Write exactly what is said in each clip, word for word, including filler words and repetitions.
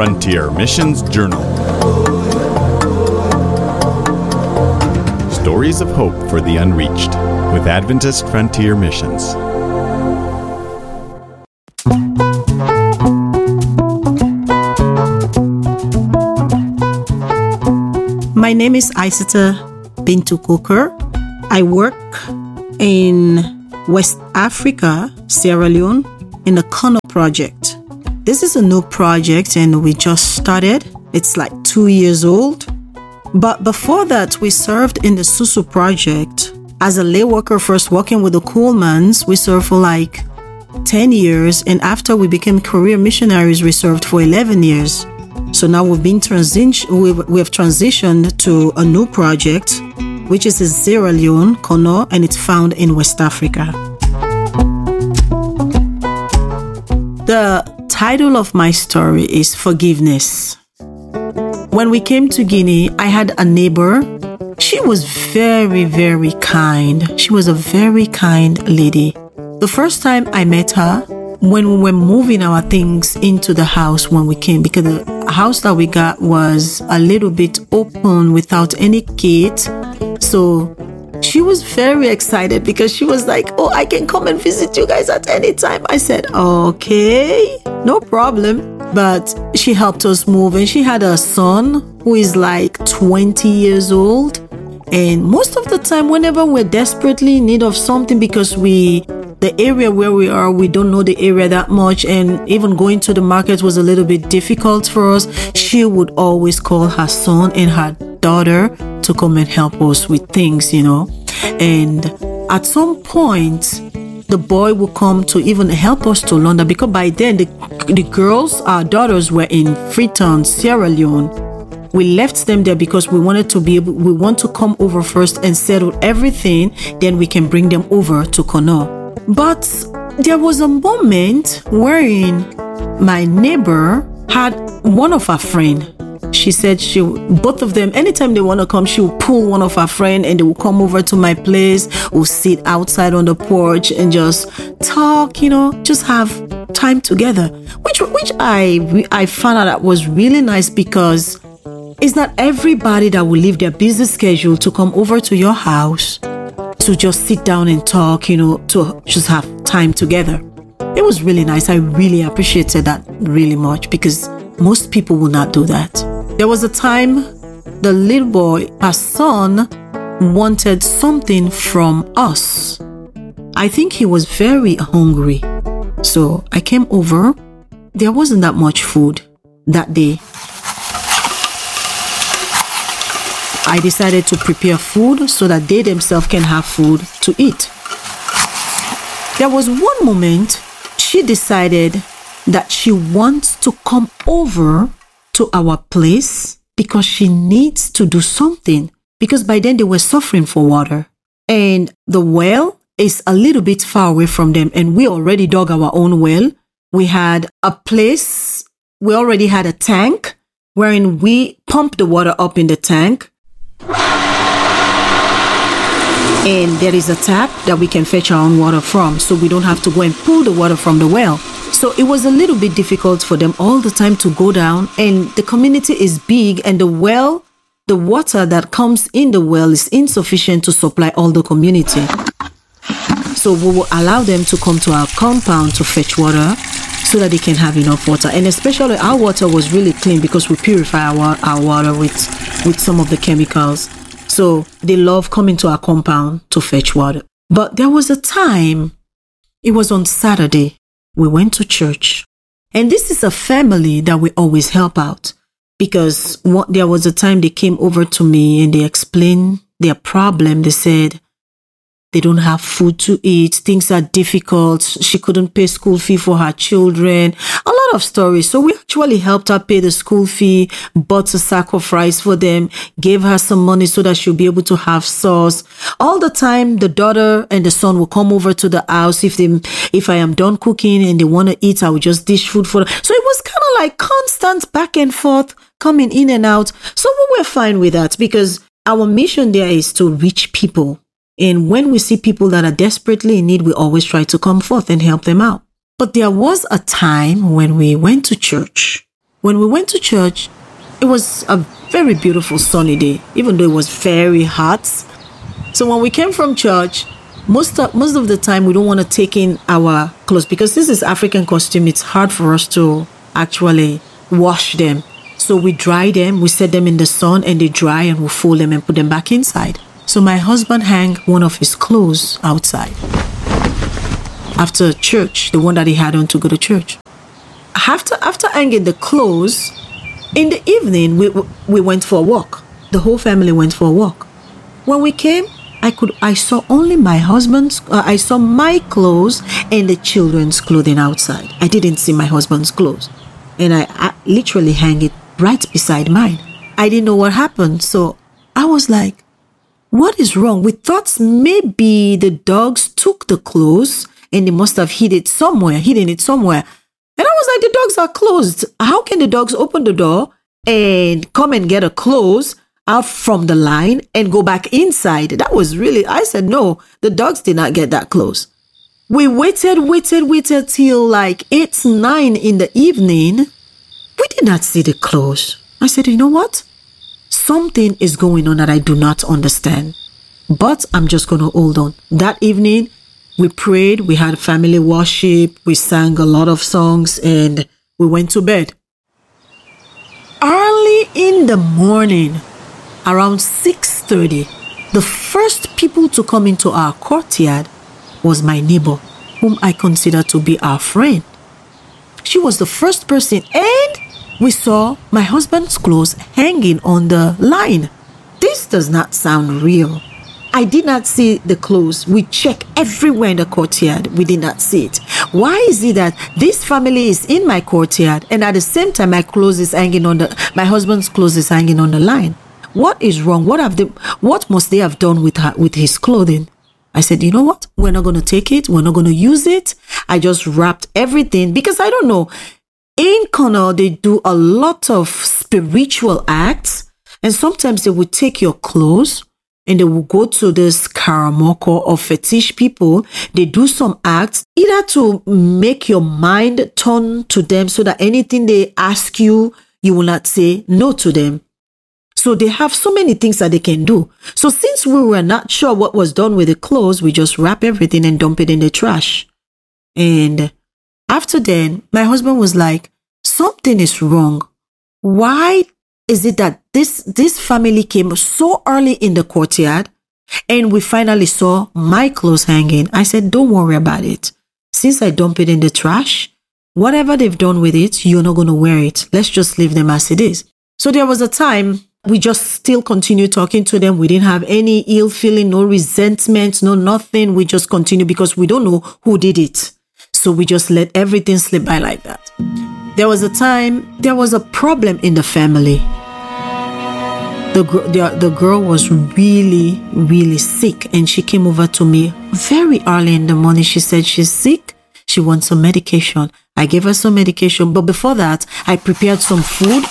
Frontier Missions Journal. Stories of hope for the unreached with Adventist Frontier Missions. My name is Isata Bintu Coker. I work in West Africa, Sierra Leone, in the Kono project. This is a new project and we just started. It's like two years old. But before that, we served in the Susu project. As a lay worker, first working with the Coolmans, we served for like ten years. And after we became career missionaries, we served for eleven years. So now we've been transition, we've, we have transitioned to a new project, which is in Sierra Leone, Kono, and it's found in West Africa. The title of my story is Forgiveness. When we came to Guinea, I had a neighbor. She was very, very kind. She was a very kind lady. The first time I met her, when we were moving our things into the house when we came, because the house that we got was a little bit open without any gate. So she was very excited because she was like, oh, I can come and visit you guys at any time. I said, okay, no problem. But she helped us move, and she had a son who is like twenty years old. And most of the time, whenever we're desperately in need of something, because we, the area where we are, we don't know the area that much, and even going to the market was a little bit difficult for us, she would always call her son and her daughter to come and help us with things, you know. And at some point, the boy will come to even help us to London, because by then the, the girls, our daughters, were in Freetown, Sierra Leone. We left them there because we wanted to be able, we want to come over first and settle everything, then we can bring them over to Kono. But there was a moment wherein my neighbor had one of her friends. She said she, both of them, anytime they want to come, she will pull one of her friends and they will come over to my place. We'll sit outside on the porch and just talk, you know, just have time together. Which which I I found out that was really nice, because it's not everybody that will leave their busy schedule to come over to your house to just sit down and talk, you know, to just have time together. It was really nice. I really appreciated that really much, because most people will not do that. There was a time the little boy, our son, wanted something from us. I think he was very hungry. So I came over. There wasn't that much food that day. I decided to prepare food so that they themselves can have food to eat. There was one moment she decided that she wants to come over to our place because she needs to do something, because by then they were suffering for water, and the well is a little bit far away from them, and we already dug our own well. We had a place, we already had a tank wherein we pumped the water up in the tank, and there is a tap that we can fetch our own water from, so we don't have to go and pull the water from the well. So it was a little bit difficult for them all the time to go down, and the community is big, and the well, the water that comes in the well is insufficient to supply all the community. So we will allow them to come to our compound to fetch water so that they can have enough water. And especially our water was really clean because we purify our, our water with, with some of the chemicals. So they love coming to our compound to fetch water. But there was a time, it was on Saturday, we went to church. And this is a family that we always help out, because what, there was a time they came over to me and they explained their problem. They said they don't have food to eat. Things are difficult. She couldn't pay school fee for her children. A lot of stories. So we actually helped her pay the school fee, bought a sack of rice for them, gave her some money so that she'll be able to have sauce. All the time, the daughter and the son will come over to the house. If they, if I am done cooking and they want to eat, I will just dish food for them. So it was kind of like constant back and forth, coming in and out. So we were fine with that, because our mission there is to reach people. And when we see people that are desperately in need, we always try to come forth and help them out. But there was a time when we went to church When we went to church, it was a very beautiful sunny day, even though it was very hot. So when we came from church, most of, most of the time we don't want to take in our clothes because this is African costume. It's hard for us to actually wash them. So we dry them, we set them in the sun and they dry, and we fold them and put them back inside. So my husband hung one of his clothes outside after church, the one that he had on to go to church. After after hanging the clothes, in the evening we we went for a walk. The whole family went for a walk. When we came, I could I saw only my husband's. Uh, I saw my clothes and the children's clothing outside. I didn't see my husband's clothes, and I, I literally hang it right beside mine. I didn't know what happened, so I was like, "What is wrong?" We thought maybe the dogs took the clothes and they must have hid it somewhere, hidden it somewhere. And I was like, "The dogs are closed. How can the dogs open the door and come and get a clothes out from the line and go back inside?" That was really, I said, no, the dogs did not get that close. We waited, waited, waited till like eight, nine in the evening. We did not see the clothes. I said, you know what? Something is going on that I do not understand, but I'm just going to hold on. That evening, we prayed, we had family worship, we sang a lot of songs, and we went to bed. Early in the morning, around six thirty, the first people to come into our courtyard was my neighbor, whom I consider to be our friend. She was the first person, and we saw my husband's clothes hanging on the line. This does not sound real. I did not see the clothes. We checked everywhere in the courtyard. We did not see it. Why is it that this family is in my courtyard and at the same time my clothes is hanging on the my husband's clothes is hanging on the line? What is wrong? What have they what must they have done with her with his clothing? I said, you know what? We're not going to take it. We're not going to use it. I just wrapped everything because I don't know. In Kano, they do a lot of spiritual acts, and sometimes they would take your clothes and they will go to this karamoko or fetish people. They do some acts either to make your mind turn to them so that anything they ask you, you will not say no to them. So they have so many things that they can do. So since we were not sure what was done with the clothes, we just wrap everything and dump it in the trash. And after then, my husband was like, something is wrong. Why is it that this, this family came so early in the courtyard and we finally saw my clothes hanging? I said, don't worry about it. Since I dump it in the trash, whatever they've done with it, you're not going to wear it. Let's just leave them as it is. So there was a time we just still continued talking to them. We didn't have any ill feeling, no resentment, no nothing. We just continued because we don't know who did it. So we just let everything slip by like that. There was a time, there was a problem in the family. The, the, the girl was really, really sick, and she came over to me very early in the morning. She said she's sick. She wants some medication. I gave her some medication. But before that, I prepared some food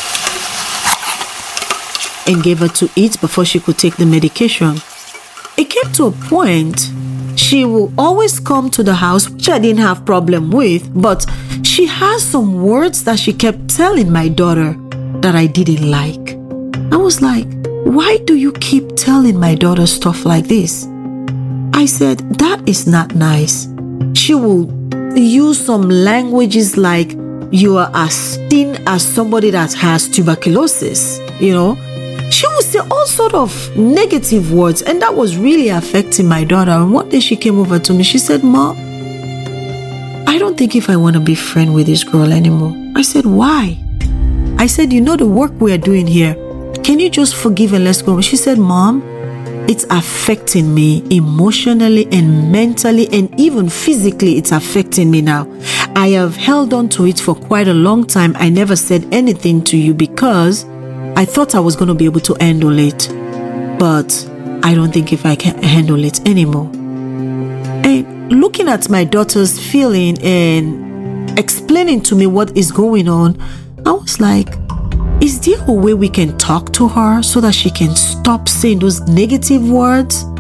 and gave her to eat before she could take the medication. It came to a point, she will always come to the house, which I didn't have problem with, but she has some words that she kept telling my daughter that I didn't like. I was like, why do you keep telling my daughter stuff like this? I said, that is not nice. She will use some languages like you are as thin as somebody that has tuberculosis, you know. She would say all sort of negative words, and that was really affecting my daughter. And one day she came over to me. She said, Mom, I don't think if I want to be friends with this girl anymore. I said, why? I said, you know the work we are doing here. Can you just forgive and let's go? She said, Mom, it's affecting me emotionally and mentally and even physically. It's affecting me now. I have held on to it for quite a long time. I never said anything to you because I thought I was going to be able to handle it, but I don't think if I can handle it anymore. And looking at my daughter's feeling and explaining to me what is going on, I was like, is there a way we can talk to her so that she can stop saying those negative words?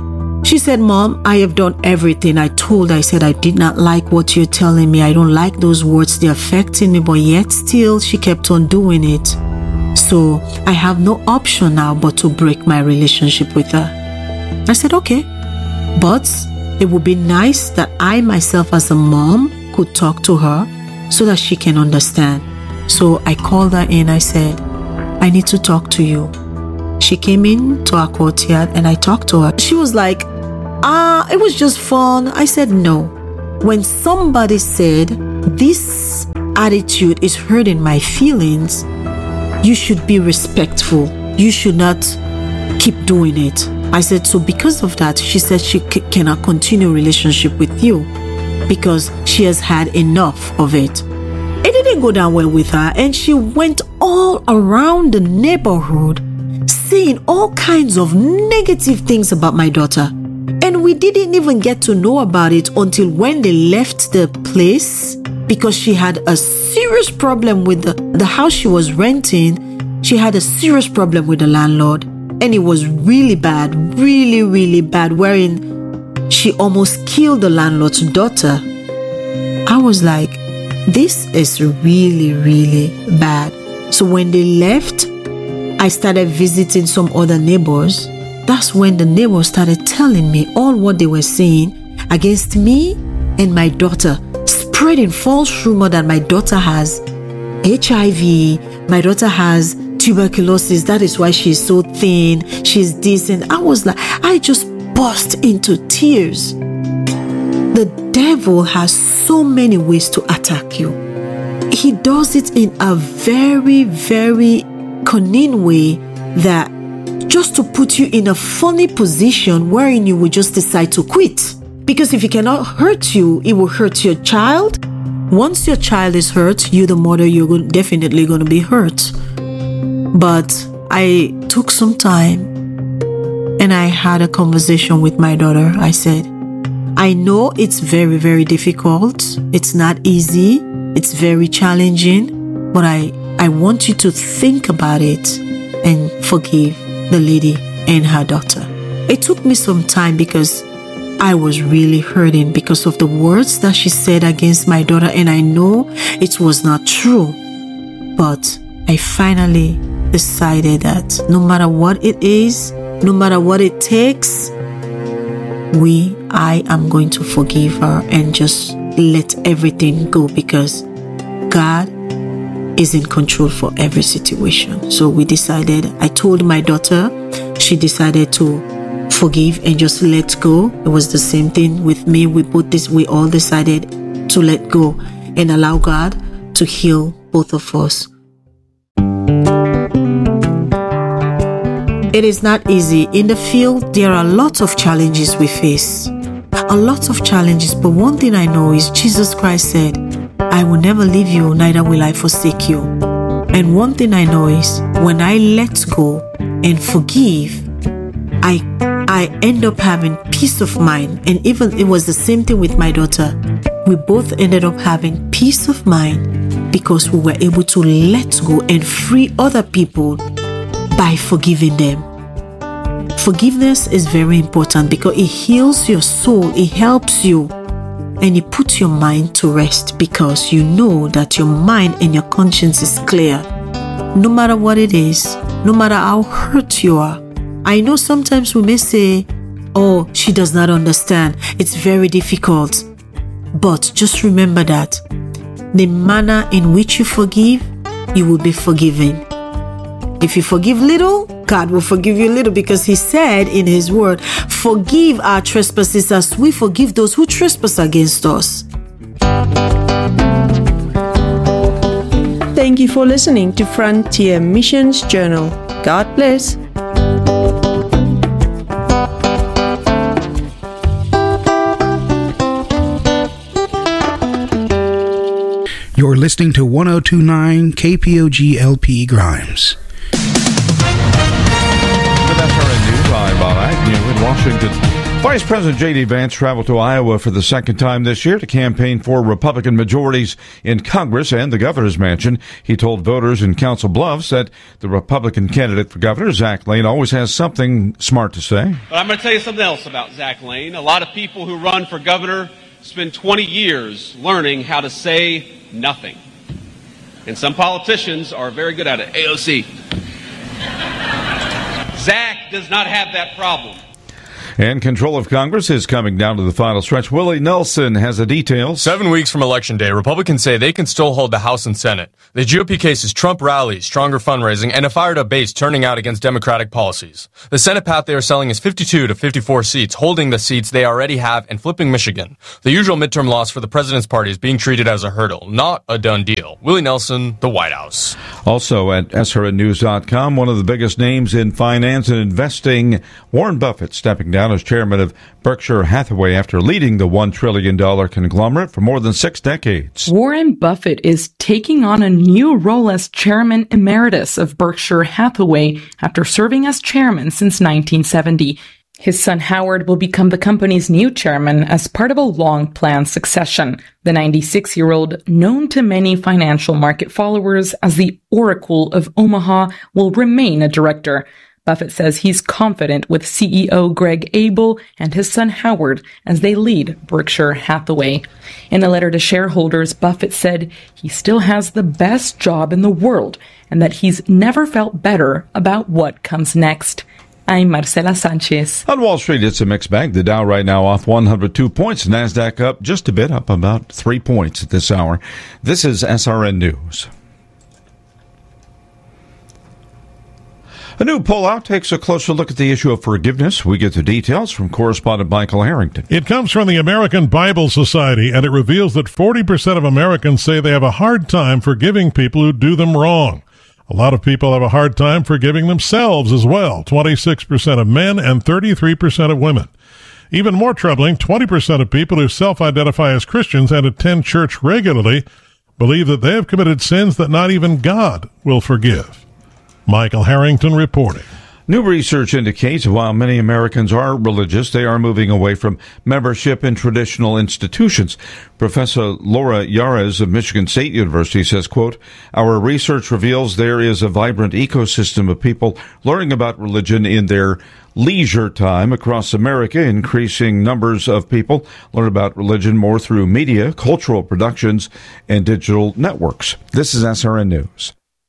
She said, Mom, I have done everything. I told her, I said, I did not like what you're telling me. I don't like those words. They're affecting me. But yet still, she kept on doing it. So I have no option now but to break my relationship with her. I said, okay. But it would be nice that I myself as a mom could talk to her so that she can understand. So I called her in. I said, I need to talk to you. She came in to our courtyard and I talked to her. She was like, ah, it was just fun. I said, no. When somebody said, this attitude is hurting my feelings, you should be respectful. You should not keep doing it. I said, so because of that, she said she c- cannot continue a relationship with you because she has had enough of it. It didn't go down well with her, and she went all around the neighborhood saying all kinds of negative things about my daughter. And we didn't even get to know about it until when they left the place, because she had a serious problem with the, the house she was renting. She had a serious problem with the landlord, and it was really bad, really, really bad, wherein she almost killed the landlord's daughter. I was like, this is really, really bad. So when they left, I started visiting some other neighbors. That's when the neighbors started telling me all what they were saying against me and my daughter, spreading false rumor that my daughter has H I V, my daughter has tuberculosis, that is why she's so thin, she's this. And I was like, I just burst into tears. The devil has so many ways to attack you. He does it in a very, very cunning way, that just to put you in a funny position wherein you will just decide to quit. Because if he cannot hurt you, it will hurt your child. Once your child is hurt, you, the mother, you're definitely going to be hurt. But I took some time and I had a conversation with my daughter. I said, I know it's very, very difficult. It's not easy. It's very challenging. But I, I want you to think about it and forgive the lady and her daughter. It took me some time because I was really hurting because of the words that she said against my daughter, and I know it was not true. But I finally decided that no matter what it is, no matter what it takes, we, I am going to forgive her and just let everything go, because God is in control for every situation. So we decided, I told my daughter, she decided to forgive and just let go. It was the same thing with me. We both this, we all decided to let go and allow God to heal both of us. It is not easy. In the field, there are lots of challenges we face. A lot of challenges, but one thing I know is Jesus Christ said, I will never leave you, neither will I forsake you. And one thing I know is when I let go and forgive, I I end up having peace of mind. And even it was the same thing with my daughter. We both ended up having peace of mind because we were able to let go and free other people by forgiving them. Forgiveness is very important because it heals your soul, it helps you, and it puts your mind to rest because you know that your mind and your conscience is clear. No matter what it is, no matter how hurt you are. I know sometimes we may say, oh, she does not understand. It's very difficult. But just remember that the manner in which you forgive, you will be forgiven. If you forgive little, God will forgive you little, because He said in His word, forgive our trespasses as we forgive those who trespass against us. Thank you for listening to Frontier Missions Journal. God bless. You're listening to one oh two point nine K P O G L P Grimes. With S R N News, I'm Bob Agnew in Washington. Vice President J D. Vance traveled to Iowa for the second time this year to campaign for Republican majorities in Congress and the governor's mansion. He told voters in Council Bluffs that the Republican candidate for governor, Zach Lane, always has something smart to say. But I'm going to tell you something else about Zach Lane. A lot of people who run for governor spend twenty years learning how to say nothing. And some politicians are very good at it. A O C. Zach does not have that problem. And control of Congress is coming down to the final stretch. Willie Nelson has the details. Seven weeks from Election Day, Republicans say they can still hold the House and Senate. The G O P case is Trump rallies, stronger fundraising, and a fired-up base turning out against Democratic policies. The Senate path they are selling is fifty-two to fifty-four seats, holding the seats they already have and flipping Michigan. The usual midterm loss for the president's party is being treated as a hurdle, not a done deal. Willie Nelson, the White House. Also at S R N news dot com, one of the biggest names in finance and investing, Warren Buffett, stepping down as chairman of Berkshire Hathaway after leading the one trillion dollars conglomerate for more than six decades. Warren Buffett is taking on a new role as chairman emeritus of Berkshire Hathaway after serving as chairman since nineteen seventy. His son Howard will become the company's new chairman as part of a long-planned succession. The ninety-six-year-old, known to many financial market followers as the Oracle of Omaha, will remain a director. Buffett says he's confident with C E O Greg Abel and his son Howard as they lead Berkshire Hathaway. In a letter to shareholders, Buffett said he still has the best job in the world and that he's never felt better about what comes next. I'm Marcela Sanchez. On Wall Street, it's a mixed bag. The Dow right now off one hundred two points. NASDAQ up just a bit, up about three points at this hour. This is S R N News. A new poll out takes a closer look at the issue of forgiveness. We get the details from correspondent Michael Harrington. It comes from the American Bible Society, and it reveals that forty percent of Americans say they have a hard time forgiving people who do them wrong. A lot of people have a hard time forgiving themselves as well, twenty-six percent of men and thirty-three percent of women. Even more troubling, twenty percent of people who self-identify as Christians and attend church regularly believe that they have committed sins that not even God will forgive. Michael Harrington reporting. New research indicates while many Americans are religious, they are moving away from membership in traditional institutions. Professor Laura Yares of Michigan State University says, quote, "Our research reveals there is a vibrant ecosystem of people learning about religion in their leisure time across America. Increasing numbers of people learn about religion more through media, cultural productions, and digital networks." This is S R N News.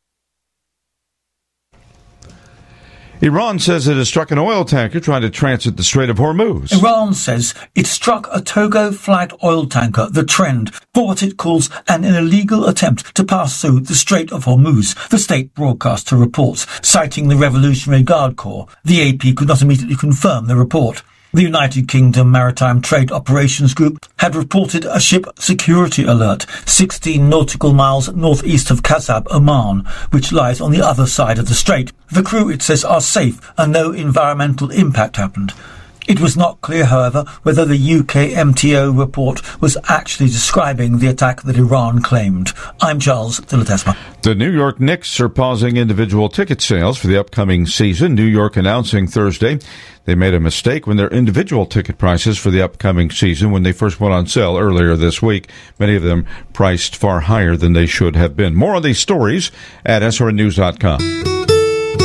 Iran says it has struck an oil tanker trying to transit the Strait of Hormuz. Iran says it struck a Togo-flagged oil tanker, the Trend, for what it calls an illegal attempt to pass through the Strait of Hormuz, the state broadcaster reports, citing the Revolutionary Guard Corps. The A P could not immediately confirm the report. The United Kingdom Maritime Trade Operations Group had reported a ship security alert sixteen nautical miles northeast of Kasab, Oman, which lies on the other side of the strait. The crew, it says, are safe and no environmental impact happened. It was not clear, however, whether the U K M T O report was actually describing the attack that Iran claimed. I'm Charles de la Tesma. The New York Knicks are pausing individual ticket sales for the upcoming season. New York announcing Thursday they made a mistake when their individual ticket prices for the upcoming season when they first went on sale earlier this week. Many of them priced far higher than they should have been. More on these stories at S R N news dot com.